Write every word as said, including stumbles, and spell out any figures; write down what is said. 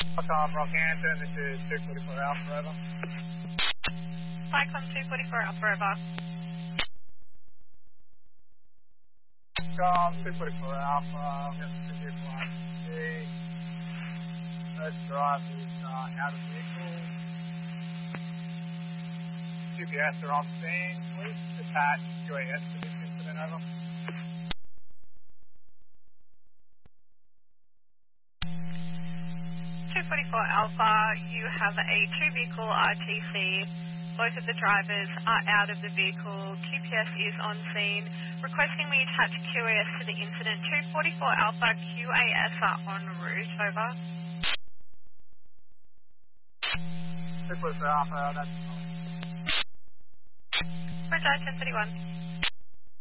Tom Rockhampton, this is two forty-four Alpha, over. Cyclone two forty-four Alpha over. Tom two forty-four Alpha, I'm going to do one C. First drive is uh, out of vehicle. G P S are on scene, please attach U A S to this incident, over. two forty-four Alpha, you have a two vehicle R T C. Both of the drivers are out of the vehicle. G P S is on scene. Requesting we attach Q A S to the incident. two forty-four Alpha, Q A S are en route, over. two forty-four Alpha, that's Roger, ten thirty-one.